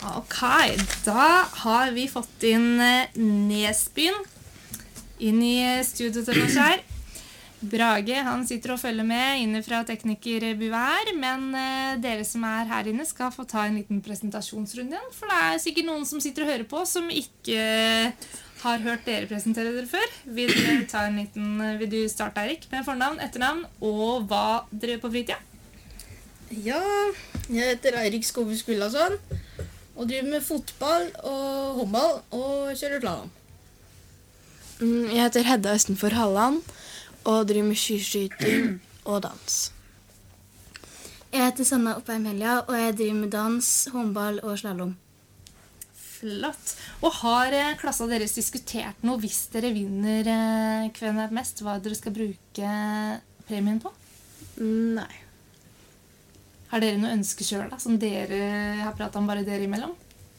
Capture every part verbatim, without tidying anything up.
Ok, da har vi fått inn Nesbyen inn i studiet til oss her. Brage, han sitter og følger med inne fra teknikerbuer, men dere som er her inne skal få ta en liten presentasjonsrunde igjen, for det er sikkert noen som sitter og hører på som ikke har hørt dere presentere dere før. Vil du, ta en liten, vil du starte, Erik, med fornavn, etternavn og hva dere gjør på fritida? Ja, jeg heter Eirik Skove Skullason og driver med fotball og håndball og kjører slalom. Jeg heter Hedda Østenfor Halland og driver med skiskyting og dans. Jeg heter Sanna Oppheim Helja, og jeg driver med dans, håndball og slalom. Flott. Og har klassa deres diskutert noe hvis dere vinner Hvem er mest, hva dere skal bruke premien på? Nei. Har dere noe ønske selv da, som dere har pratet om bare dere imellom?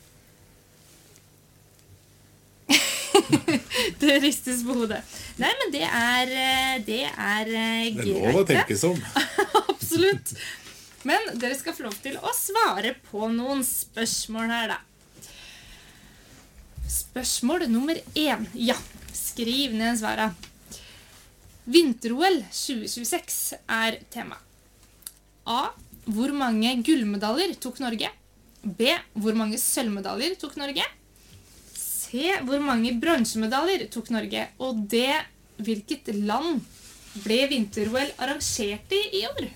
Det ristes på hodet. Nei, men det er det er greit. Det er lov å tenke som. Absolutt. Men dere skal få lov til å svare på noen spørsmål her da. Spørsmål nummer én. Ja, skriv ned svaret. Vinter-O L tjue tjueseks er tema. A. Hvor mange gullmedaljer tok Norge? B. Hvor mange sølvmedaljer tok Norge? C. Hvor mange bronsemedaljer tok Norge? Og D. Hvilket land ble vinter-O L arrangert i i år?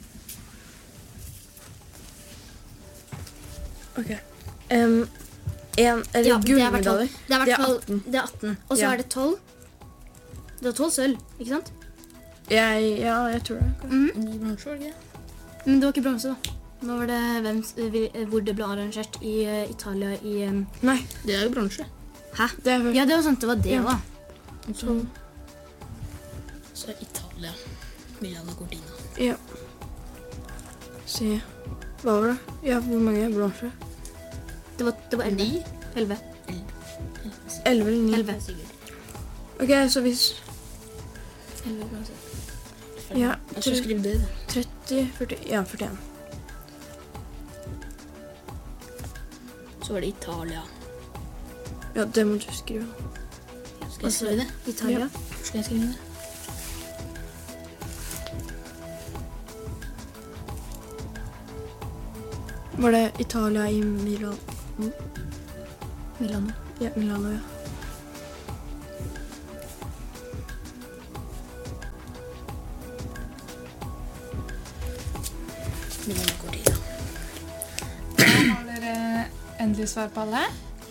Ok. Um, en, eller Ja, det er gullmedaljer. Det er Det er hvert fall atten. det er atten. Og så Ja. er det tolv. Det er tolv sølv, ikke sant? Jeg, ja, jeg tror det. Ni bransjer, var det ikke? Men det var ikke bronse da. Nå var det hvem, hvor det ble arrangert i uh, Italia i... Um, Nei, Det er jo bransje. hæ? det er først. Ja, det var sant, det var det Ja. da. Så, så er Italia, Milano Cortina. Ja. Se, hva var det? Ja, hvor mange bronser? Det var, det var elleve. Elleve. Elleve eller ni? Elleve. Ok, så hvis... Elleve bronse. Ja, Jeg skal skrive det. da. tretti, førti, ja, førtien. Så var det Italia. Ja, det må du skrive. Skal jeg skrive det? Italia. Ja. Hvor skal jeg skrive det? Var det Italia i Milan? Milano. Ja, Milano, ja. Milano Cortina. Da har dere endelig svar på alle.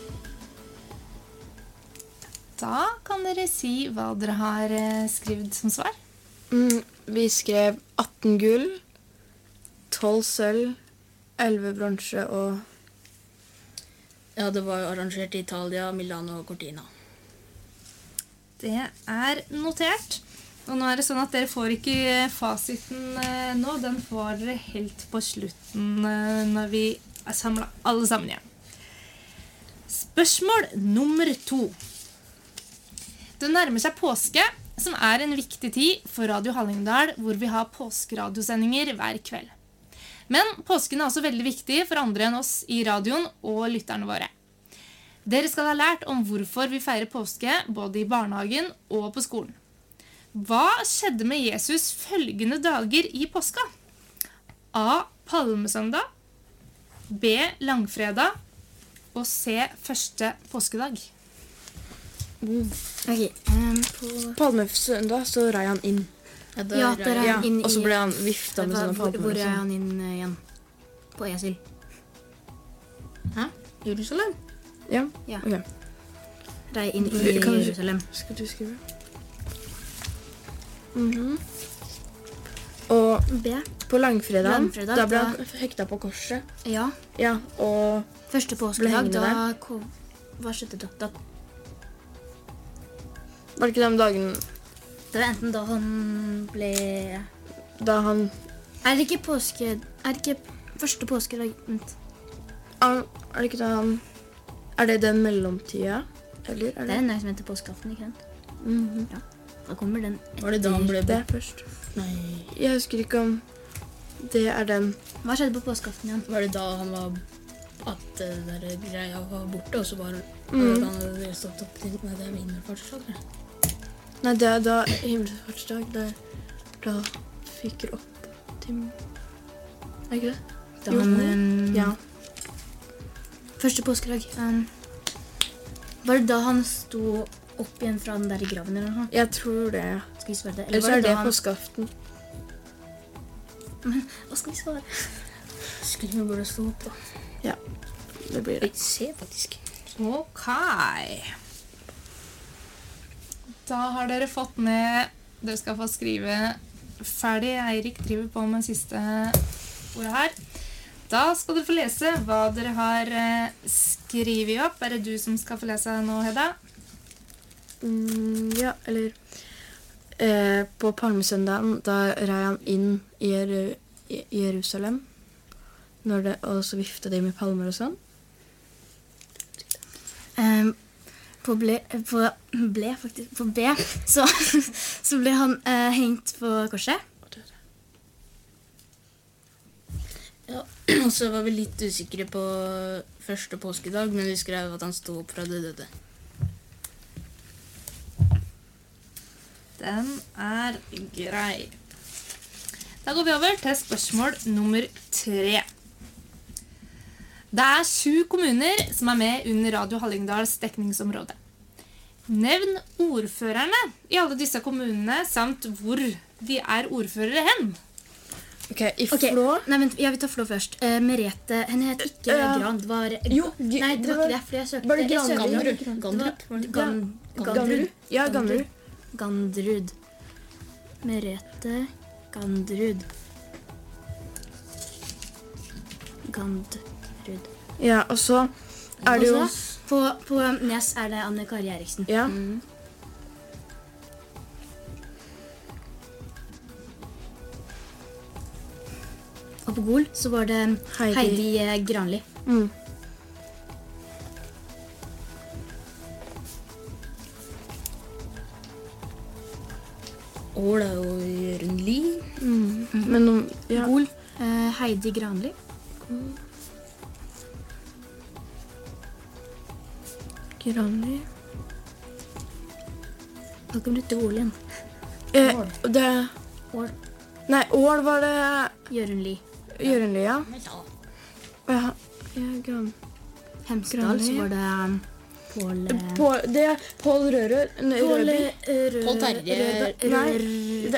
Da kan dere si hva dere har eh, skrevet som svar. Mm, vi skrev atten gull, tolv sølv, elleve bronse og... Ja, det var arrangert i Italia, Milano Cortina. Det er notert. Og nå er det sånn at dere får ikke fasiten eh, nå. Den får dere helt på slutten eh, når vi er samlet alle sammen igjen. Spørsmål nummer to. Det nærmer seg påske, som er en viktig tid for Radio Hallingdal, hvor vi har påskeradiosendinger hver kveld. Men påsken er også veldig viktig for andre enn oss i radioen og lytterne våre. Dere skal ha lært om hvorfor vi feirer påske, både i barnehagen og på skolen. Hva skjedde med Jesus følgende dager i påska? A. Palmesøndag, B. Langfredag og C. Første påskedag. Ok, um, på... Palmesøndag så rei han inn. Ja, Ja, der er Ja, han inn i... og så ble han vifta med Hva- sånne hvor, palmer. hvor og er sånn. han inn uh, igjen? På Esel. Hæ? Jerusalem? Ja, Ja. ok. Rei inn i Vi- kan du- Jerusalem. Skal du skrive? Mhm. Og B. på langfredag, Langfredag, da ble da- han hekta på korset. Ja. Ja, og Første Ble påskedag, hengende da... Kom, hva skjedde da? da? var det ikke den dagen Det var enten da han ble... da han... Er det ikke påske... Er det ikke første påskedag? Vent. Er er det ikke da han... Er det den mellomtida? Eller er Det det... er en dag som heter påskeaften, ikke sant? Mhm. Da kommer den Var det da han ble Det det? er først. Nei. Jeg husker ikke om det er den... Hva skjedde på påskeaften igjen? Var det da han var at det der greia var borte, og så bare Mm. da hadde dere stått opp til med det himmelfartsdag. Nei, det er da himmelfartsdag, det da fyker opp til... Er ikke det? Da Jo. han, um, Ja. Første påskedag. Um, var det da han sto opp igjen fra den der i graven eller noe? Jeg tror det. Skal vi svare det? Eller så var er det da han- påskeaften. Hva skal vi svare? Skulle vi bare stå opp, da. Ja, det blir det. Jeg ser faktisk. Ok. Da har dere fått med. Dere skal få skrive ferdig. Eirik driver på med siste ordet her. Da skal dere få lese hva dere har eh, skrivet opp. Er det du som skal få lese nå, Hedda? Mm, ja, eller eh, på palmesøndagen, da rei han inn i, Jeru, i Jerusalem, når det, og så vifta de med palmer og sånn. Um, på ble, på ble faktisk, på B, så, så ble han eh, hengt på korset. Ja, og så var vi litt usikre på første påskedag, men vi skrev at han sto opp fra det døde. Den er grei. Da går vi over til spørsmål nummer tre. Det er sju kommuner som er med under Radio Hallingdals dekningsområde. Nevn ordførerne i alle disse kommunene, samt hvor de er ordførere hen. Ok, i Ok, Flå. Nei, vent, jeg vil ta Flå først. Eh, Merete, henne het ikke Ja. Gran, det var... Jo, gi- nei, det det var var- ikke det, for jeg søkte... var det jeg søkte- Granrud? det var- Gandrup? det var- Gan- Gandrud. Gandrud. Ja, Gandrud. Gandrud. Merete Gandrud. Gandrud. Ja, og så er det jo... Og så, på, på Nes er det Anne Kari Eriksen. Ja, Og på Gol så var det Heidi. Heidi, eh, Granli. mm. Ål er jo Jørgen Lie. Mm. Men om... Ja. Gol, eh, Heidi Granli. Granli. Da kom du til Gol igjen. Eh, det... Ål. Nei, Ål var det Jørgen Li. Jørgenli, ja. Ja. Ja, ja, Gran... Hemsedal Granli. så var det um, Pål... eh, På, det er Pål Rørød. Nei, Pål Rødby. eh, Rød- Pål Terje. Rød- Nei, Rød- det